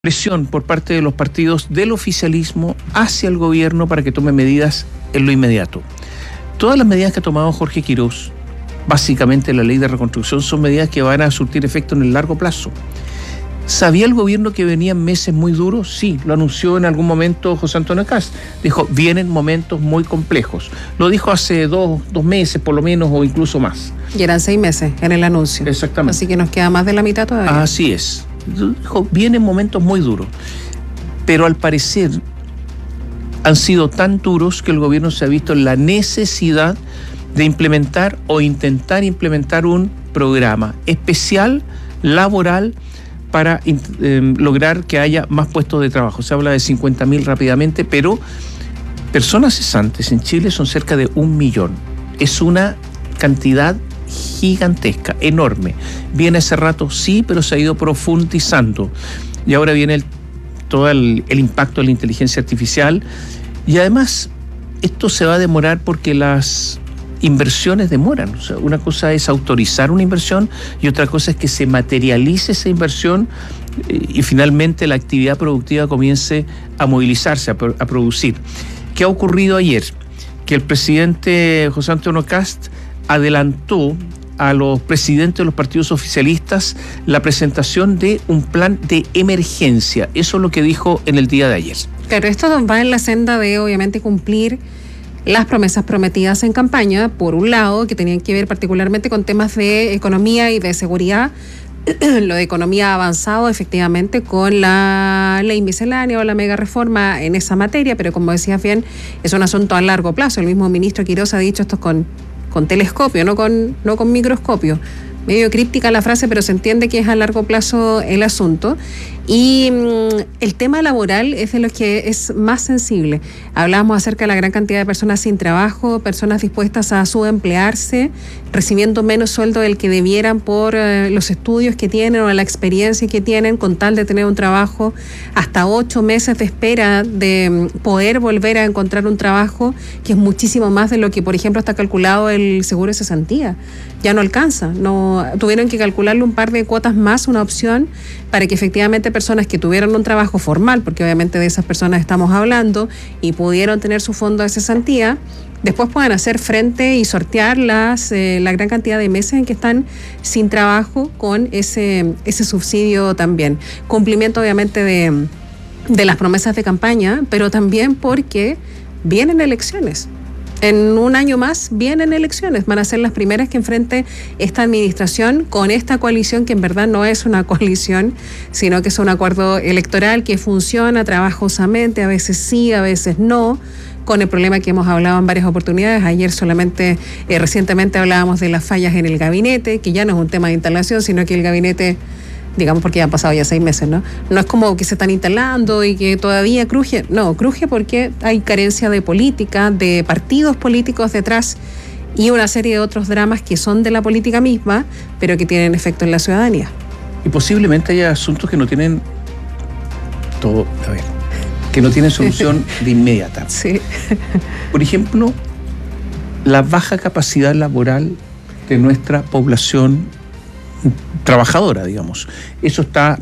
presión por parte de los partidos del oficialismo hacia el gobierno para que tome medidas en lo inmediato. Todas las medidas que ha tomado Jorge Quirós, básicamente la ley de reconstrucción, son medidas que van a surtir efecto en el largo plazo. ¿Sabía el gobierno que venían meses muy duros? Sí, lo anunció en algún momento José Antonio Kast. Dijo, vienen momentos muy complejos. Lo dijo hace dos meses por lo menos, o incluso más. Y eran 6 meses en el anuncio. Exactamente. Así que nos queda más de la mitad todavía. Así es. Dijo, vienen momentos muy duros. Pero al parecer han sido tan duros que el gobierno se ha visto en la necesidad de implementar o intentar implementar un programa especial, laboral, para lograr que haya más puestos de trabajo. Se habla de 50.000 rápidamente, pero personas cesantes en Chile son cerca de 1 millón. Es una cantidad gigantesca, enorme. Viene hace rato, sí, pero se ha ido profundizando. Y ahora viene todo el impacto de la inteligencia artificial. Y además, esto se va a demorar porque las inversiones demoran. O sea, una cosa es autorizar una inversión y otra cosa es que se materialice esa inversión y finalmente la actividad productiva comience a movilizarse, a producir. ¿Qué ha ocurrido ayer? Que el presidente José Antonio Kast adelantó a los presidentes de los partidos oficialistas la presentación de un plan de emergencia. Eso es lo que dijo en el día de ayer. Claro, esto va en la senda de, obviamente, cumplir las promesas prometidas en campaña, por un lado, que tenían que ver particularmente con temas de economía y de seguridad. Lo de economía ha avanzado efectivamente con la ley miscelánea o la mega reforma en esa materia, pero como decías bien, es un asunto a largo plazo. El mismo ministro Quirós ha dicho esto con telescopio, no con microscopio. Medio críptica la frase, pero se entiende que es a largo plazo el asunto. Y el tema laboral es de los que es más sensible. Hablábamos acerca de la gran cantidad de personas sin trabajo, personas dispuestas a subemplearse, recibiendo menos sueldo del que debieran por los estudios que tienen o la experiencia que tienen, con tal de tener un trabajo, hasta 8 meses de espera de poder volver a encontrar un trabajo, que es muchísimo más de lo que, por ejemplo, está calculado el seguro de cesantía. Ya no alcanza, tuvieron que calcularle un par de cuotas más, una opción, para que efectivamente personas que tuvieran un trabajo formal, porque obviamente de esas personas estamos hablando, y pudieron tener su fondo de cesantía, después puedan hacer frente y sortear la gran cantidad de meses en que están sin trabajo con ese subsidio también. Cumplimiento obviamente de las promesas de campaña, pero también porque vienen elecciones. En 1 año más vienen elecciones, van a ser las primeras que enfrente esta administración con esta coalición, que en verdad no es una coalición, sino que es un acuerdo electoral que funciona trabajosamente, a veces sí, a veces no, con el problema que hemos hablado en varias oportunidades. Ayer recientemente hablábamos de las fallas en el gabinete, que ya no es un tema de instalación, sino que el gabinete, digamos, porque ya han pasado ya 6 meses, ¿no? No es como que se están instalando y que todavía cruje. No, cruje porque hay carencia de política, de partidos políticos detrás y una serie de otros dramas que son de la política misma, pero que tienen efecto en la ciudadanía. Y posiblemente haya asuntos que no tienen que no tienen solución de inmediata. Sí. Por ejemplo, la baja capacidad laboral de nuestra población trabajadora, digamos. Eso está,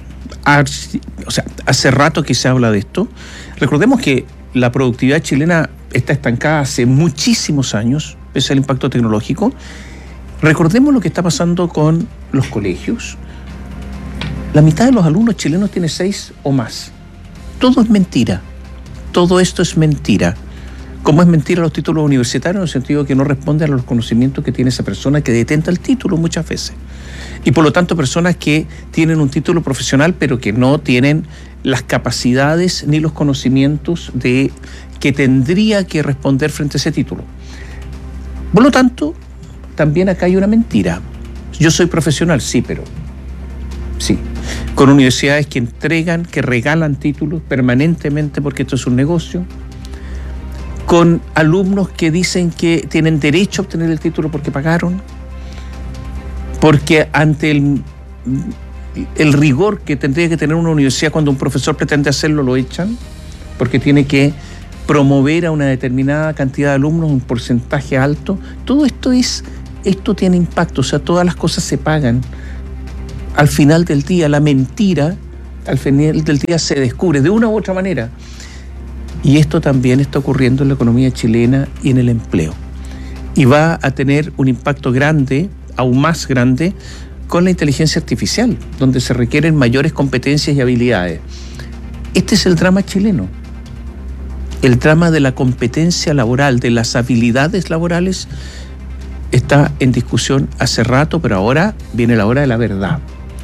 hace rato que se habla de esto. Recordemos que la productividad chilena está estancada hace muchísimos años, pese al impacto tecnológico. Recordemos lo que está pasando con los colegios. La mitad de los alumnos chilenos tiene 6 o más. Todo es mentira. Todo esto es mentira. Como es mentira los títulos universitarios, en el sentido que no responden a los conocimientos que tiene esa persona que detenta el título muchas veces. Y por lo tanto personas que tienen un título profesional pero que no tienen las capacidades ni los conocimientos que tendría que responder frente a ese título. Por lo tanto, también acá hay una mentira. Yo soy profesional, sí, pero sí. Con universidades que regalan títulos permanentemente porque esto es un negocio. Con alumnos que dicen que tienen derecho a obtener el título porque pagaron, porque ante el rigor que tendría que tener una universidad cuando un profesor pretende hacerlo, lo echan, porque tiene que promover a una determinada cantidad de alumnos, un porcentaje alto. Todo esto tiene impacto, o sea, todas las cosas se pagan. Al final del día, la mentira al final del día se descubre de una u otra manera. Y esto también está ocurriendo en la economía chilena y en el empleo. Y va a tener un impacto grande, aún más grande, con la inteligencia artificial, donde se requieren mayores competencias y habilidades. Este es el drama chileno. El drama de la competencia laboral, de las habilidades laborales, está en discusión hace rato, pero ahora viene la hora de la verdad.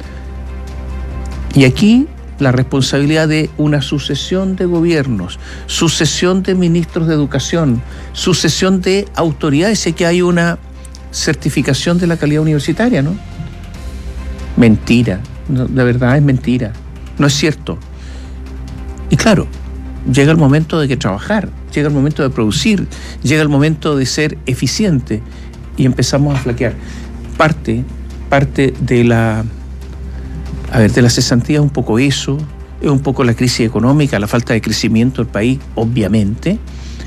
Y aquí la responsabilidad de una sucesión de gobiernos, sucesión de ministros de educación, sucesión de autoridades. Sé que hay una certificación de la calidad universitaria, ¿no? Mentira, no, de verdad es mentira, no es cierto. Y claro, llega el momento de que trabajar, llega el momento de producir, llega el momento de ser eficiente y empezamos a flaquear. Parte de la cesantía es un poco eso, es un poco la crisis económica, la falta de crecimiento del país, obviamente.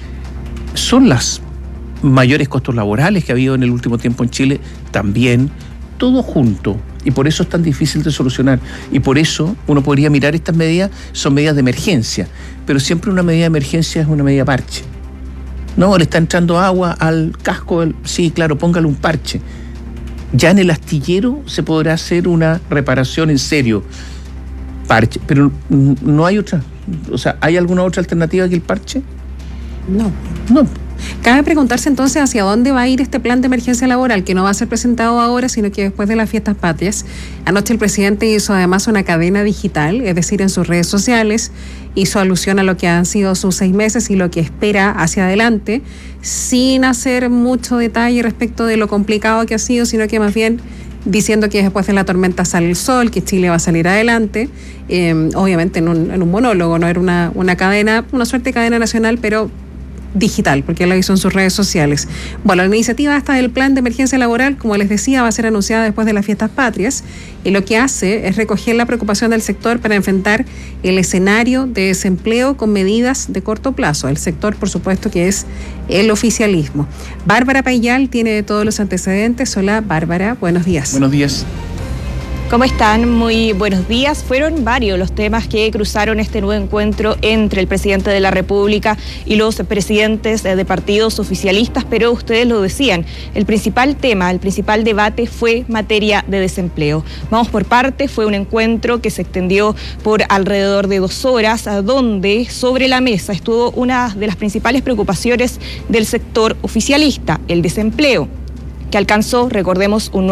Son los mayores costos laborales que ha habido en el último tiempo en Chile, también, todo junto. Y por eso es tan difícil de solucionar. Y por eso uno podría mirar estas medidas, son medidas de emergencia, pero siempre una medida de emergencia es una medida parche. No, le está entrando agua al casco, sí, claro, póngale un parche. Ya en el astillero se podrá hacer una reparación en serio. Parche, pero no hay otra. O sea, ¿hay alguna otra alternativa que el parche? No. Cabe preguntarse entonces hacia dónde va a ir este plan de emergencia laboral, que no va a ser presentado ahora, sino que después de las fiestas patrias. Anoche el presidente hizo además una cadena digital, es decir, en sus redes sociales, hizo alusión a lo que han sido sus 6 meses y lo que espera hacia adelante, sin hacer mucho detalle respecto de lo complicado que ha sido, sino que más bien diciendo que después de la tormenta sale el sol, que Chile va a salir adelante, obviamente en un monólogo, no era una cadena, una suerte de cadena nacional, pero digital, porque él lo hizo en sus redes sociales. Bueno, la iniciativa esta del plan de emergencia laboral, como les decía, va a ser anunciada después de las fiestas patrias, y lo que hace es recoger la preocupación del sector para enfrentar el escenario de desempleo con medidas de corto plazo. El sector, por supuesto, que es el oficialismo. Bárbara Payal tiene todos los antecedentes. Hola, Bárbara, buenos días. Buenos días. ¿Cómo están? Muy buenos días. Fueron varios los temas que cruzaron este nuevo encuentro entre el presidente de la República y los presidentes de partidos oficialistas, pero ustedes lo decían, el principal tema, el principal debate fue materia de desempleo. Vamos por parte, fue un encuentro que se extendió por alrededor de 2 horas, donde sobre la mesa estuvo una de las principales preocupaciones del sector oficialista, el desempleo, que alcanzó, recordemos, un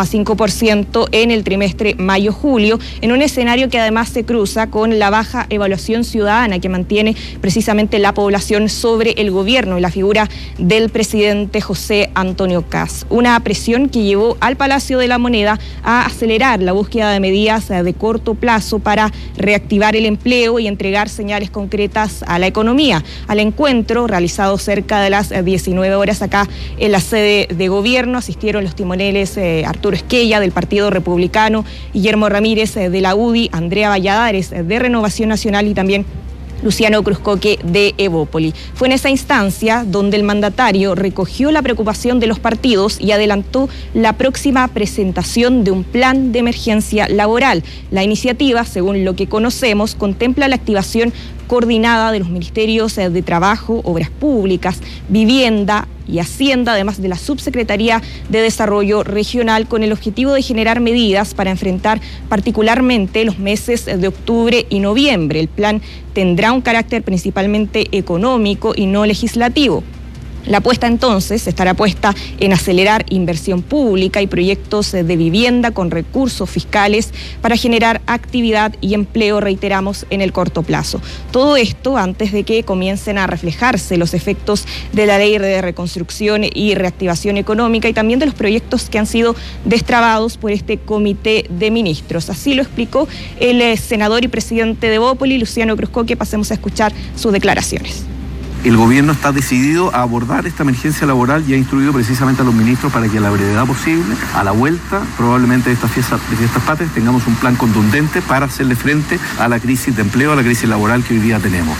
9,5% en el trimestre mayo-julio, en un escenario que además se cruza con la baja evaluación ciudadana que mantiene precisamente la población sobre el gobierno y la figura del presidente José Antonio Kast. Una presión que llevó al Palacio de la Moneda a acelerar la búsqueda de medidas de corto plazo para reactivar el empleo y entregar señales concretas a la economía. Al encuentro, realizado cerca de las 19 horas acá en la sede de gobierno, asistieron los timoneles Arturo Esquella del Partido Republicano, Guillermo Ramírez de la UDI, Andrea Valladares de Renovación Nacional y también Luciano Cruzcoque de Evópoli. Fue en esa instancia donde el mandatario recogió la preocupación de los partidos y adelantó la próxima presentación de un plan de emergencia laboral. La iniciativa, según lo que conocemos, contempla la activación coordinada de los ministerios de Trabajo, Obras Públicas, Vivienda y Hacienda, además de la Subsecretaría de Desarrollo Regional, con el objetivo de generar medidas para enfrentar particularmente los meses de octubre y noviembre. El plan tendrá un carácter principalmente económico y no legislativo. La apuesta entonces estará puesta en acelerar inversión pública y proyectos de vivienda con recursos fiscales para generar actividad y empleo, reiteramos, en el corto plazo. Todo esto antes de que comiencen a reflejarse los efectos de la Ley de Reconstrucción y Reactivación Económica y también de los proyectos que han sido destrabados por este comité de ministros. Así lo explicó el senador y presidente de Evópoli, Luciano Cruzcoque. Pasemos a escuchar sus declaraciones. El gobierno está decidido a abordar esta emergencia laboral y ha instruido precisamente a los ministros para que a la brevedad posible, a la vuelta probablemente de estas fiestas patrias, tengamos un plan contundente para hacerle frente a la crisis de empleo, a la crisis laboral que hoy día tenemos.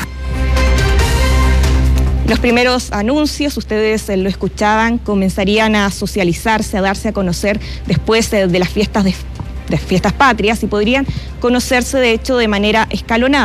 Los primeros anuncios, ustedes lo escuchaban, comenzarían a socializarse, a darse a conocer después de las fiestas fiestas patrias y podrían conocerse de hecho de manera escalonada.